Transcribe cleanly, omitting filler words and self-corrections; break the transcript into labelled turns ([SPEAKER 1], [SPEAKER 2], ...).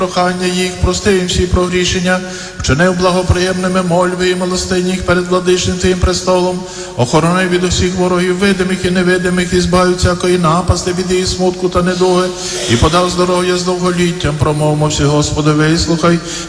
[SPEAKER 1] прохання їх, прости їм всі прогрішення, вчинив благоприємними мольви і милостині їх перед владичним Твоїм престолом, охорони від усіх ворогів, видимих і невидимих, і збавив всякої напасти, біди і смутку та недуги, і подав здоров'я з довголіттям, промовмо всі, Господи, вислухай,